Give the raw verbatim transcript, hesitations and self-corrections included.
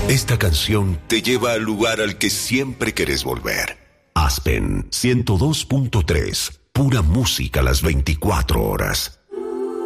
Esta canción te lleva al lugar al que siempre querés volver. Aspen ciento dos punto tres, pura música las veinticuatro horas.